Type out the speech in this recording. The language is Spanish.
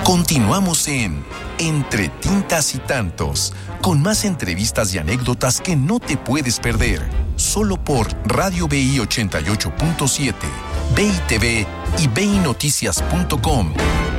Continuamos en Entre Tintas y Tantos, con más entrevistas y anécdotas que no te puedes perder, solo por Radio BI 88.7, BI TV y BINoticias.com.